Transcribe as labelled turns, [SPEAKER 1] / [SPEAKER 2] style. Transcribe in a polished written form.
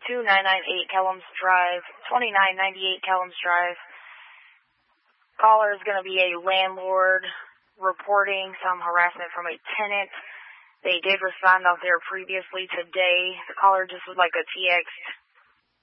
[SPEAKER 1] 2998 Kellums Drive, 2998 Kellums Drive. Caller is going to be a landlord reporting some harassment from a tenant. They did respond out there previously today. The caller just would like a text